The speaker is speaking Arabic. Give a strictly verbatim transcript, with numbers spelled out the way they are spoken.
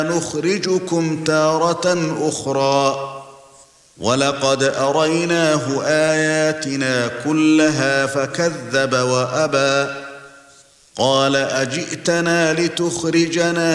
نخرجكم تارة أخرى ولقد أريناه آياتنا كلها فكذب وأبى قال أجئتنا لتخرجنا